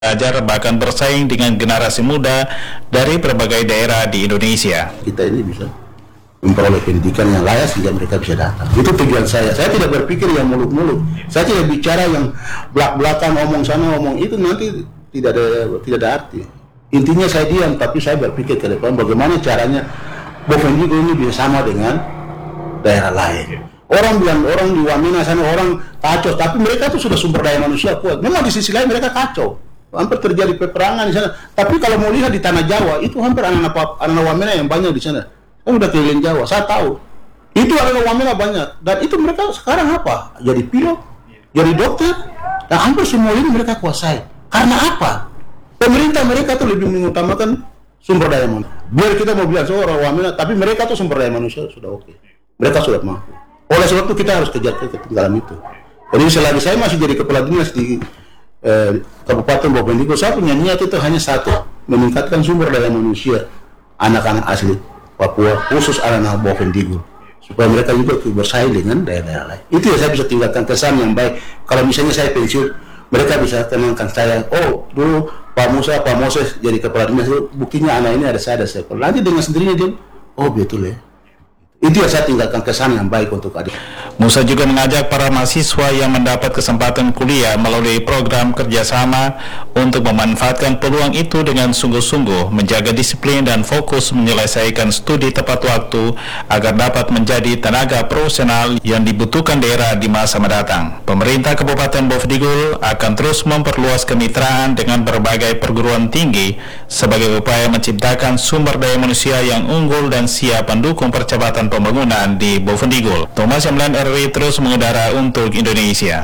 belajar bahkan bersaing dengan generasi muda dari berbagai daerah di Indonesia. Kita ini bisa memperoleh pendidikan yang layak sehingga mereka bisa datang. Itu tujuan saya. Saya tidak berpikir yang mulut-mulut. Saya tidak bicara yang belak-belakan, omong sana, omong itu, nanti tidak ada arti. Intinya saya diam, tapi saya berpikir ke depan bagaimana caranya Bovendigul ini bisa sama dengan daerah lain. Orang bilang orang di Wamena sana orang kacau, tapi mereka itu sudah sumber daya manusia kuat. Memang di sisi lain mereka kacau. Hampir terjadi peperangan di sana. Tapi kalau mau lihat di tanah Jawa, itu hampir anak-anak Wamena yang banyak di sana. Saya udah keliling Jawa, saya tahu. Itu anak Wamena banyak. Dan itu mereka sekarang apa? Jadi pilot, jadi dokter. Dan hampir semua ini mereka kuasai. Karena apa? Pemerintah mereka tuh lebih mengutamakan sumber daya manusia. Biar kita mau bilang seorang Wamena, tapi mereka tuh sumber daya manusia sudah oke. Mereka sudah mampu. Oleh sebab itu kita harus kejar ketinggalan itu. Jadi selagi saya masih jadi kepala dinas di Kabupaten Bovendigul, saya punya niat itu hanya satu, meningkatkan sumber daya manusia anak-anak asli Papua, khusus anak-anak Bovendigul, supaya mereka juga bersaing dengan daerah-daerah lain. Itu ya saya bisa tinggalkan kesan yang baik. Kalau misalnya saya pensiun, mereka bisa kenangkan saya, oh dulu Pak Moses jadi kepala dinas, buktinya anak ini ada saya. Nanti dengan sendirinya dia, oh betul ya. Itu yang saya tinggalkan kesan yang baik untuk adik. Musa juga mengajak para mahasiswa yang mendapat kesempatan kuliah melalui program kerjasama untuk memanfaatkan peluang itu dengan sungguh-sungguh, menjaga disiplin dan fokus menyelesaikan studi tepat waktu agar dapat menjadi tenaga profesional yang dibutuhkan daerah di masa mendatang. Pemerintah Kabupaten Bovendigul akan terus memperluas kemitraan dengan berbagai perguruan tinggi sebagai upaya menciptakan sumber daya manusia yang unggul dan siap mendukung percepatan pembangunan di Bovendigul. Thomas Yamlan, RRI terus mengudara untuk Indonesia.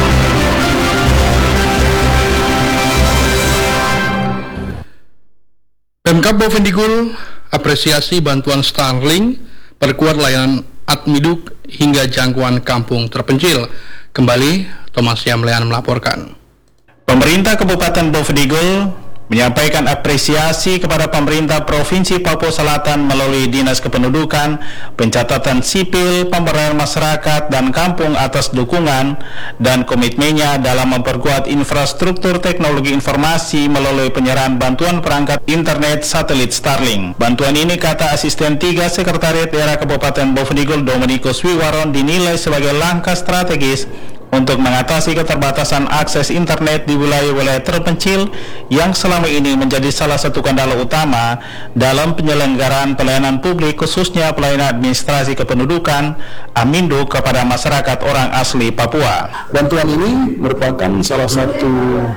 Pemkab Bovendigul apresiasi bantuan Starlink, perkuat layanan admiduk hingga jangkauan kampung terpencil. Kembali Thomas Yamlan melaporkan. Pemerintah Kabupaten Bovendigul menyampaikan apresiasi kepada pemerintah Provinsi Papua Selatan melalui Dinas Kependudukan, Pencatatan Sipil, Pemberdayaan Masyarakat, dan Kampung atas dukungan dan komitmennya dalam memperkuat infrastruktur teknologi informasi melalui penyerahan bantuan perangkat internet satelit Starlink. Bantuan ini, kata Asisten 3 Sekretariat Daerah Kabupaten Bovendigul Dominikus Wiwaron, dinilai sebagai langkah strategis untuk mengatasi keterbatasan akses internet di wilayah-wilayah terpencil yang selama ini menjadi salah satu kendala utama dalam penyelenggaraan pelayanan publik, khususnya pelayanan administrasi kependudukan (Amindu) kepada masyarakat orang asli Papua. Bantuan ini merupakan salah satu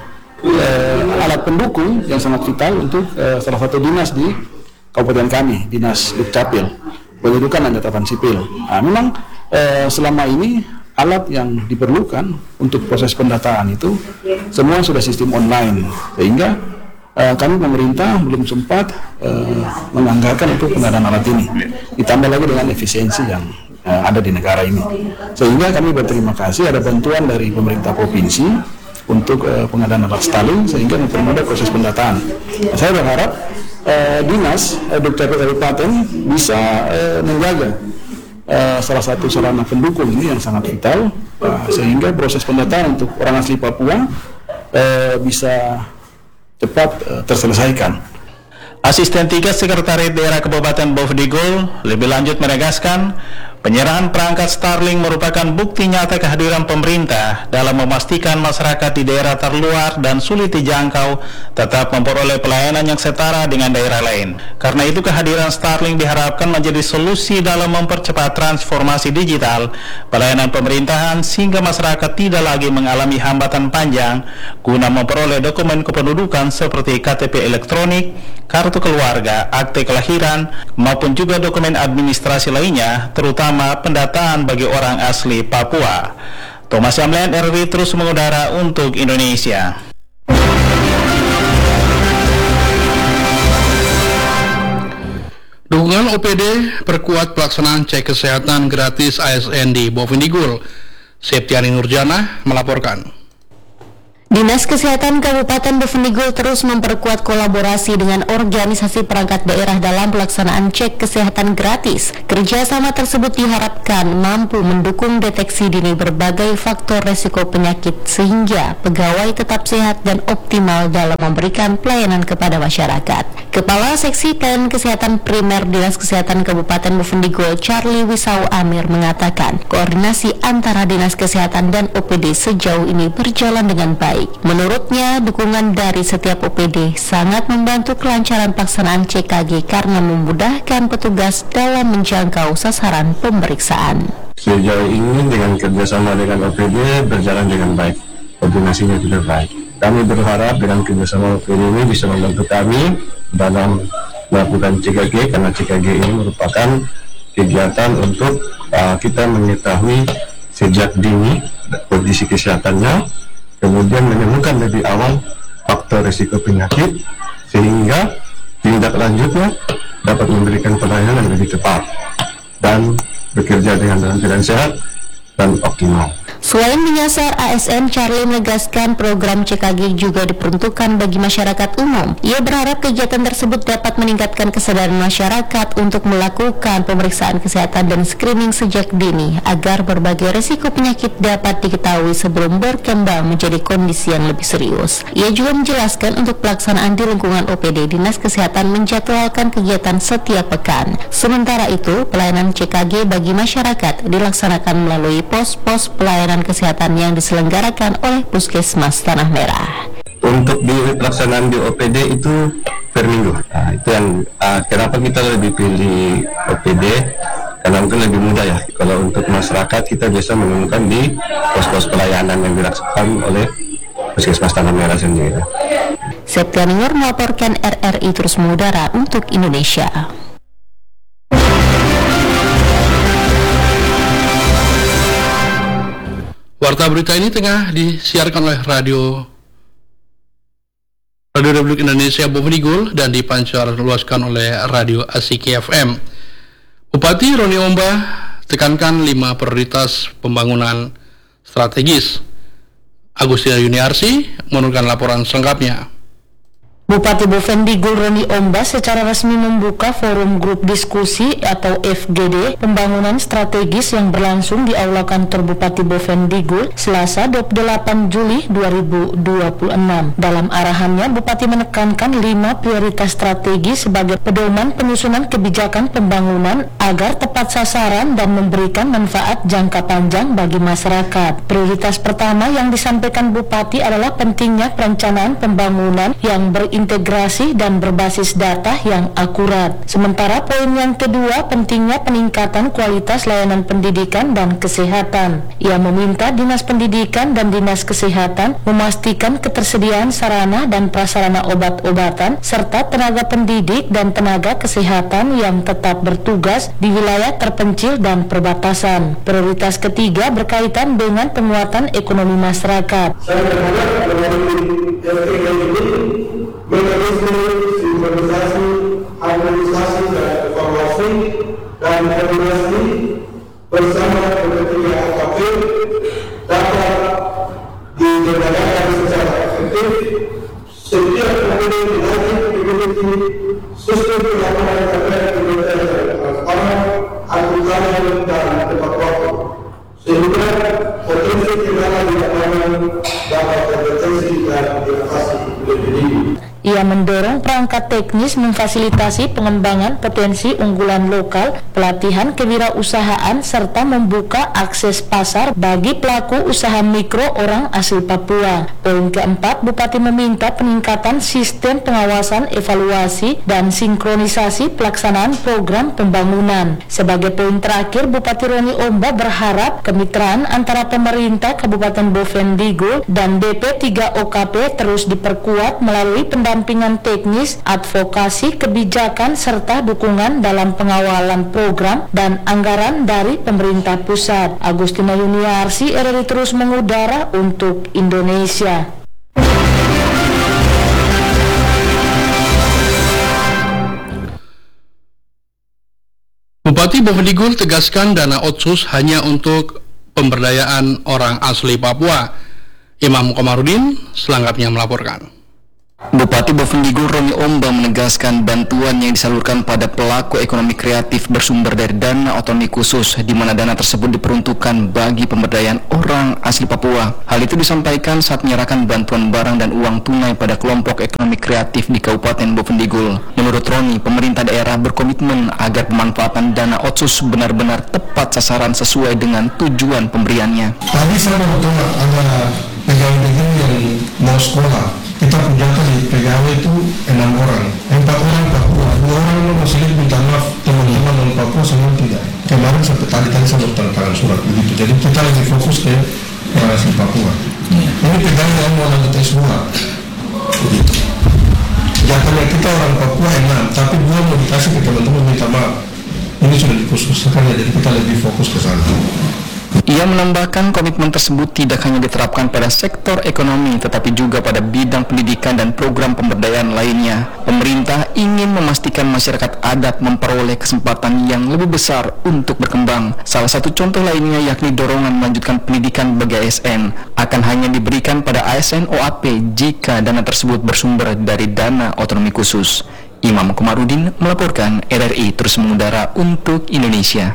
alat pendukung yang sangat vital untuk salah satu dinas di kabupaten kami, Dinas Dukcapil, Pendudukan dan Catatan Sipil. Nah, memang selama ini alat yang diperlukan untuk proses pendataan itu semua sudah sistem online, sehingga kami pemerintah belum sempat menganggarkan untuk pengadaan alat ini. Ditambah lagi dengan efisiensi yang ada di negara ini, sehingga kami berterima kasih ada bantuan dari pemerintah provinsi untuk pengadaan alat Starlink sehingga mempermudah proses pendataan. Saya berharap Dinas Dukcapil Kabupaten bisa menjaga salah satu sarana pendukung ini yang sangat vital, sehingga proses pendataan untuk orang asli Papua bisa cepat terselesaikan. Asisten 3 Sekretariat Daerah Kabupaten Bovendigul lebih lanjut menegaskan, penyerahan perangkat Starlink merupakan bukti nyata kehadiran pemerintah dalam memastikan masyarakat di daerah terluar dan sulit dijangkau tetap memperoleh pelayanan yang setara dengan daerah lain. Karena itu kehadiran Starlink diharapkan menjadi solusi dalam mempercepat transformasi digital pelayanan pemerintahan sehingga masyarakat tidak lagi mengalami hambatan panjang guna memperoleh dokumen kependudukan seperti KTP elektronik, kartu keluarga, akte kelahiran, maupun juga dokumen administrasi lainnya, terutama pendataan bagi orang asli Papua. Thomas Yamlan, RRI terus mengudara untuk Indonesia. Dukungan OPD perkuat pelaksanaan cek kesehatan gratis ASN di Bovendigul. Septiani Nurjana melaporkan. Dinas Kesehatan Kabupaten Bovendigul terus memperkuat kolaborasi dengan organisasi perangkat daerah dalam pelaksanaan cek kesehatan gratis. Kerjasama tersebut diharapkan mampu mendukung deteksi dini berbagai faktor resiko penyakit sehingga pegawai tetap sehat dan optimal dalam memberikan pelayanan kepada masyarakat. Kepala Seksi Pelayanan Kesehatan Primer Dinas Kesehatan Kabupaten Bovendigul, Charlie Wisau Amir, mengatakan koordinasi antara Dinas Kesehatan dan OPD sejauh ini berjalan dengan baik. Menurutnya, dukungan dari setiap OPD sangat membantu kelancaran pelaksanaan CKG karena memudahkan petugas dalam menjangkau sasaran pemeriksaan. Sejauh ini dengan kerjasama dengan OPD berjalan dengan baik, koordinasinya juga baik. Kami berharap dengan kerjasama OPD ini bisa membantu kami dalam melakukan CKG, karena CKG ini merupakan kegiatan untuk kita mengetahui sejak dini kondisi kesehatannya, kemudian menemukan lebih awal faktor risiko penyakit sehingga tindak lanjutnya dapat memberikan pelayanan yang lebih tepat dan bekerja dengan dalam keadaan sehat dan optimal. Selain menyasar ASN, Charlie menegaskan program CKG juga diperuntukkan bagi masyarakat umum. Ia berharap kegiatan tersebut dapat meningkatkan kesadaran masyarakat untuk melakukan pemeriksaan kesehatan dan screening sejak dini agar berbagai risiko penyakit dapat diketahui sebelum berkembang menjadi kondisi yang lebih serius. Ia juga menjelaskan untuk pelaksanaan di lingkungan OPD, Dinas Kesehatan menjadwalkan kegiatan setiap pekan. Sementara itu, pelayanan CKG bagi masyarakat dilaksanakan melalui pos-pos pelayanan kesehatan yang diselenggarakan oleh Puskesmas Tanah Merah. Untuk di pelaksanaan di OPD itu per minggu. Nah, itu yang kenapa kita lebih pilih OPD, karena mungkin lebih mudah ya. Kalau untuk masyarakat kita biasa menemukan di pos-pos pelayanan yang dilaksanakan oleh Puskesmas Tanah Merah sendiri. Septian Nur melaporkan RRI Terus Mengudara untuk Indonesia. Warta berita ini tengah disiarkan oleh Radio Republik Indonesia Bovendigul dan dipancar luaskan oleh Radio Asiki FM. Bupati Roni Omba tekankan 5 prioritas pembangunan strategis. Agustina Yuniarsi menurunkan laporan selengkapnya. Bupati Bovendigul Roni Omba secara resmi membuka forum grup diskusi atau FGD pembangunan strategis yang berlangsung di Aula Kantor Bupati Bovendigul Selasa 28 Juli 2026. Dalam arahannya, Bupati menekankan 5 prioritas strategi sebagai pedoman penyusunan kebijakan pembangunan agar tepat sasaran dan memberikan manfaat jangka panjang bagi masyarakat. Prioritas pertama yang disampaikan Bupati adalah pentingnya perencanaan pembangunan yang integrasi dan berbasis data yang akurat. Sementara poin yang kedua, pentingnya peningkatan kualitas layanan pendidikan dan kesehatan. Ia meminta Dinas Pendidikan dan Dinas Kesehatan memastikan ketersediaan sarana dan prasarana obat-obatan serta tenaga pendidik dan tenaga kesehatan yang tetap bertugas di wilayah terpencil dan perbatasan. Prioritas ketiga berkaitan dengan penguatan ekonomi masyarakat. Saya berharap mekanisme sinkronisasi, harmonisasi dan evaluasi dan koordinasi bersama Kementerian AKP dapat dijalankan secara efektif. Setiap komponen dimiliki sistem pelaporan terkait dengan transparan, akuntabel dan tepat waktu, sehingga potensi kendala di lapangan dapat terdeteksi dan diatasi lebih dini. Ia mendorong perangkat teknis memfasilitasi pengembangan potensi unggulan lokal, pelatihan kewirausahaan, serta membuka akses pasar bagi pelaku usaha mikro orang asli Papua. Poin keempat, Bupati meminta peningkatan sistem pengawasan, evaluasi, dan sinkronisasi pelaksanaan program pembangunan. Sebagai poin terakhir, Bupati Roni Omba berharap kemitraan antara pemerintah Kabupaten Bovendigul dan BP3OKP terus diperkuat melalui pendampingan teknis, advokasi kebijakan, serta dukungan dalam pengawalan program dan anggaran dari pemerintah pusat. Agustina Yuniarsi, RRI Terus Mengudara untuk Indonesia. Bupati Bovendigul tegaskan dana otsus hanya untuk pemberdayaan orang asli Papua. Imam Komarudin selengkapnya melaporkan. Bupati Bovendigul Roni Omba menegaskan bantuan yang disalurkan pada pelaku ekonomi kreatif bersumber dari dana otonomi khusus, di mana dana tersebut diperuntukkan bagi pemberdayaan orang asli Papua. Hal itu disampaikan saat menyerahkan bantuan barang dan uang tunai pada kelompok ekonomi kreatif di Kabupaten Bovendigul. Menurut Roni, pemerintah daerah berkomitmen agar pemanfaatan dana otsus benar-benar tepat sasaran sesuai dengan tujuan pemberiannya. Tadi saya betul ada pegawai yang mau sekolah. Kita kerjakan di pegawai itu 6 orang, 4 orang Papua, 2 orang non muslim. Minta maaf teman-teman non Papua semua tidak. Kemarin sampai tadi saya bertantangan surat begitu. Jadi kita lagi fokus ke orang asli Papua. Ini pegawai yang mau lanjut S2 begitu. Jatuhnya kita orang Papua 6, tapi 2 mau dikasih ke teman-teman minta maaf. Ini sudah dikhususkan ya, jadi kita lebih fokus ke sana. Ia menambahkan komitmen tersebut tidak hanya diterapkan pada sektor ekonomi, tetapi juga pada bidang pendidikan dan program pemberdayaan lainnya. Pemerintah ingin memastikan masyarakat adat memperoleh kesempatan yang lebih besar untuk berkembang. Salah satu contoh lainnya yakni dorongan melanjutkan pendidikan bagi ASN akan hanya diberikan pada ASN OAP jika dana tersebut bersumber dari dana otonomi khusus. Imam Komarudin melaporkan, RRI terus mengudara untuk Indonesia.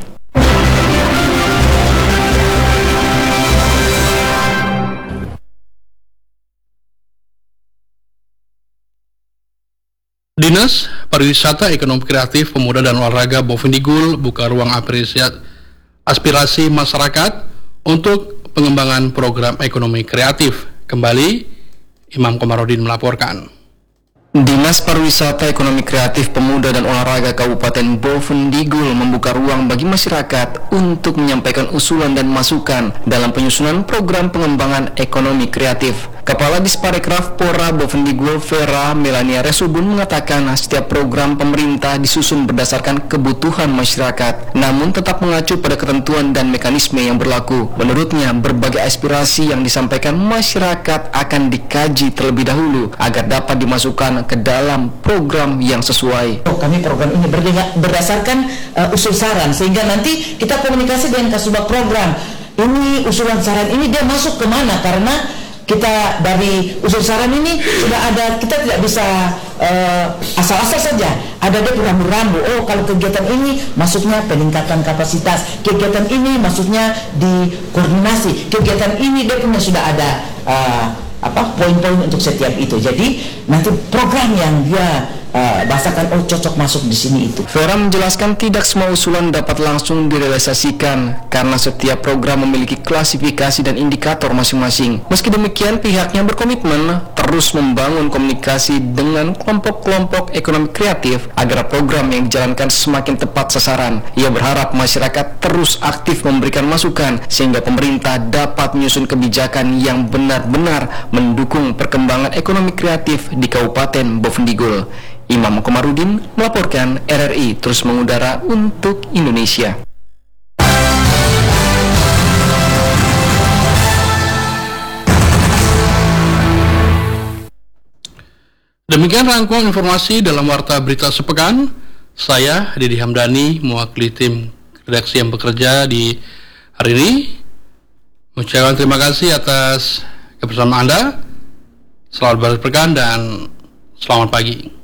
Dinas Pariwisata Ekonomi Kreatif Pemuda dan Olahraga Bovendigul buka ruang aspirasi masyarakat untuk pengembangan program ekonomi kreatif. Kembali, Imam Komarudin melaporkan. Dinas Pariwisata Ekonomi Kreatif Pemuda dan Olahraga Kabupaten Bovendigul membuka ruang bagi masyarakat untuk menyampaikan usulan dan masukan dalam penyusunan program pengembangan ekonomi kreatif. Kepala Disparekraf Pora Bovendigul Vera Melania Resubun mengatakan setiap program pemerintah disusun berdasarkan kebutuhan masyarakat, namun tetap mengacu pada ketentuan dan mekanisme yang berlaku. Menurutnya, berbagai aspirasi yang disampaikan masyarakat akan dikaji terlebih dahulu agar dapat dimasukkan ke dalam program yang sesuai. Kami program ini berdasarkan usul saran, sehingga nanti kita komunikasi dengan kasubag program. Ini usulan saran ini dia masuk kemana, karena kita dari usul saran ini sudah ada, kita tidak bisa asal-asal saja. Ada dia berambu-rambu. Oh, kalau kegiatan ini masuknya peningkatan kapasitas, kegiatan ini masuknya di koordinasi, kegiatan ini dia punya sudah ada poin-poin untuk setiap itu. Jadi nanti program yang dia bahasakan, oh cocok masuk di sini itu. Vera menjelaskan tidak semua usulan dapat langsung direalisasikan karena setiap program memiliki klasifikasi dan indikator masing-masing. Meski demikian, pihaknya berkomitmen terus membangun komunikasi dengan kelompok-kelompok ekonomi kreatif agar program yang dijalankan semakin tepat sasaran. Ia berharap masyarakat terus aktif memberikan masukan sehingga pemerintah dapat menyusun kebijakan yang benar-benar mendukung perkembangan ekonomi kreatif di Kabupaten Bovendigul. Imam Komarudin melaporkan, RRI terus mengudara untuk Indonesia. Demikian rangkuman informasi dalam Warta Berita Sepekan. Saya, Didi Hamdani, mewakili tim redaksi yang bekerja di hari ini, mengucapkan terima kasih atas kebersamaan Anda. Selamat berpekan dan selamat pagi.